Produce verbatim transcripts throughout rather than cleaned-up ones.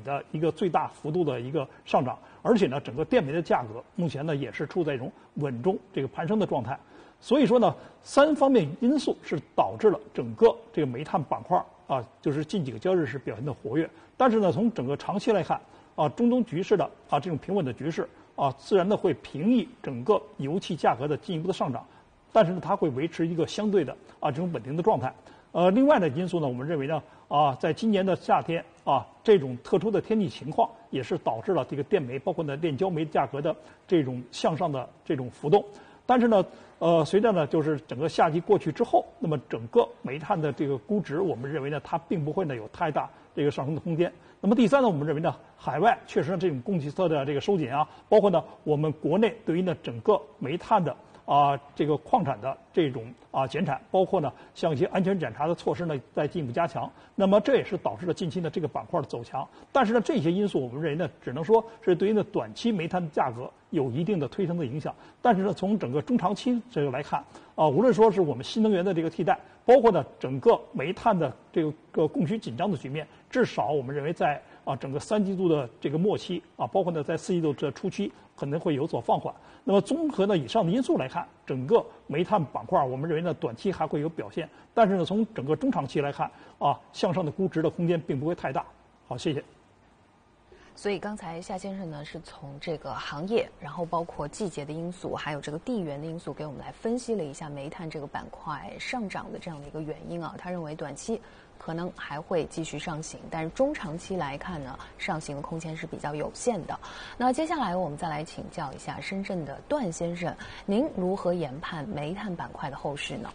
的一个最大幅度的一个上涨，而且呢，整个电煤的价格目前呢也是处在一种稳中这个攀升的状态。所以说呢，三方面因素是导致了整个这个煤炭板块啊，就是近几个交易日是表现的活跃。但是呢，从整个长期来看啊，中东局势的啊这种平稳的局势啊，自然的会平抑整个油气价格的进一步的上涨。但是呢，它会维持一个相对的啊这种稳定的状态。呃，另外的因素呢，我们认为呢啊，在今年的夏天啊，这种特殊的天气情况也是导致了这个电煤包括呢炼焦煤价格的这种向上的这种浮动。但是呢，呃，随着呢就是整个夏季过去之后，那么整个煤炭的这个估值，我们认为呢它并不会呢有太大这个上升的空间。那么第三呢，我们认为呢，海外确实呢这种供给侧的这个收紧啊，包括呢我们国内对于呢整个煤炭的啊，这个矿产的这种啊减产，包括呢像一些安全检查的措施呢，在进一步加强。那么这也是导致了近期呢这个板块的走强。但是呢，这些因素我们认为呢，只能说是对于呢短期煤炭的价格有一定的推升的影响。但是呢，从整个中长期这个来看啊，无论说是我们新能源的这个替代，包括呢整个煤炭的这个个供需紧张的局面，至少我们认为在啊整个三季度的这个末期啊，包括呢在四季度这初期可能会有所放缓。那么综合呢以上的因素来看，整个煤炭板块我们认为呢短期还会有表现，但是呢从整个中长期来看啊，向上的估值的空间并不会太大。好，谢谢。 所以刚才夏先生呢是从这个行业，然后包括季节的因素，还有这个地缘的因素，给我们来分析了一下煤炭这个板块上涨的这样的一个原因啊。他认为短期可能还会继续上行，但是中长期来看呢，上行的空间是比较有限的。那接下来我们再来请教一下深圳的段先生，您如何研判煤炭板块的后市呢？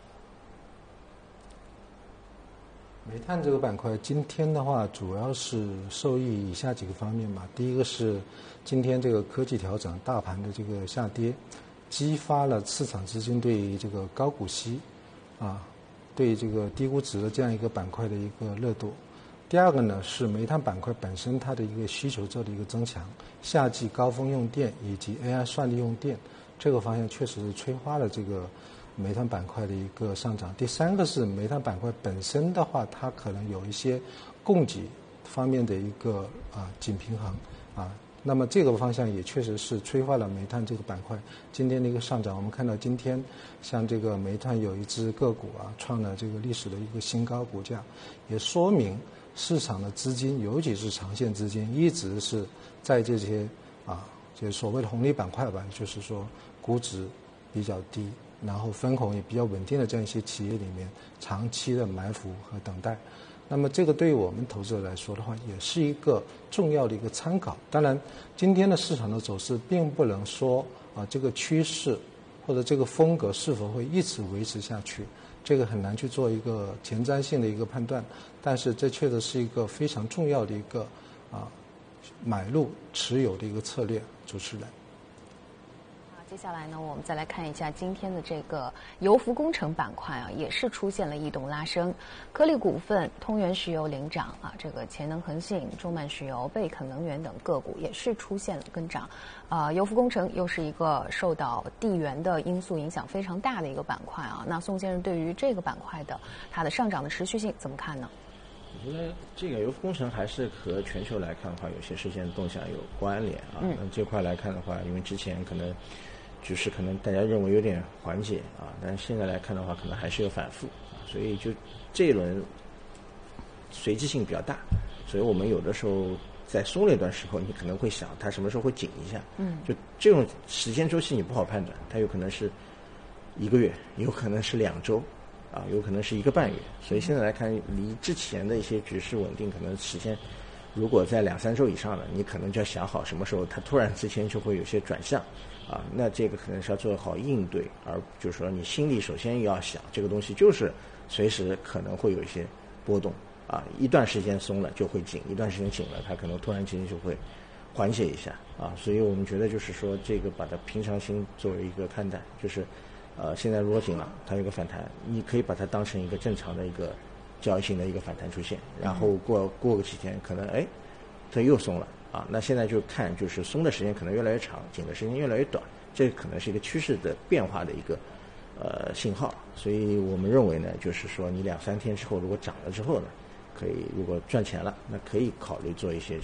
煤炭这个板块今天的话，主要是受益以下几个方面吧。第一个是今天这个科技调整，大盘的这个下跌，激发了市场资金对这个高股息啊，对这个低估值的这样一个板块的一个热度。第二个呢是煤炭板块本身它的一个需求侧的一个增强，夏季高峰用电以及 A I 算力用电这个方向确实是催化了这个煤炭板块的一个上涨。第三个是煤炭板块本身的话，它可能有一些供给方面的一个啊紧平衡啊，那么这个方向也确实是催化了煤炭这个板块今天的一个上涨。我们看到今天像这个煤炭有一只个股啊创了这个历史的一个新高股价，也说明市场的资金，尤其是长线资金，一直是在这些啊就是所谓的红利板块吧，就是说估值比较低，然后分红也比较稳定的这样一些企业里面长期的埋伏和等待。那么这个对于我们投资者来说的话，也是一个重要的一个参考。当然今天的市场的走势并不能说啊这个趋势或者这个风格是否会一直维持下去，这个很难去做一个前瞻性的一个判断。但是这确实是一个非常重要的一个啊买入持有的一个策略。主持人。 接下来呢，我们再来看一下今天的这个油服工程板块啊，也是出现了异动拉升。颗粒股份、通源石油领涨啊，这个潜能恒信、中曼石油、贝肯能源等个股也是出现了跟涨。啊、呃，油服工程又是一个受到地缘的因素影响非常大的一个板块啊。那宋先生对于这个板块的它的上涨的持续性怎么看呢？ 我觉得这个油服工程还是和全球来看的话，有些事件动向有关联啊。 嗯、 那这块来看的话，因为之前可能局势可能大家认为有点缓解啊，但是现在来看的话，可能还是有反复啊，所以就这一轮随机性比较大，所以我们有的时候在松了一段时候，你可能会想它什么时候会紧一下， 嗯， 就这种时间周期你不好判断，它有可能是一个月，有可能是两周。啊，有可能是一个半月，所以现在来看，离之前的一些局势稳定，可能时间如果在两三周以上了，你可能就要想好什么时候它突然之间就会有些转向，啊，那这个可能是要做好应对，而就是说你心里首先要想，这个东西就是随时可能会有一些波动，啊，一段时间松了就会紧，一段时间紧了，它可能突然之间就会缓解一下，啊，所以我们觉得就是说这个把它平常心作为一个看待，就是。呃，现在如果紧了，它有一个反弹，你可以把它当成一个正常的一个交易性的一个反弹出现，然后过过个几天，可能哎，它又松了啊。那现在就看就是松的时间可能越来越长，紧的时间越来越短，这可能是一个趋势的变化的一个呃信号。所以我们认为呢，就是说你两三天之后如果涨了之后呢，可以如果赚钱了，那可以考虑做一些。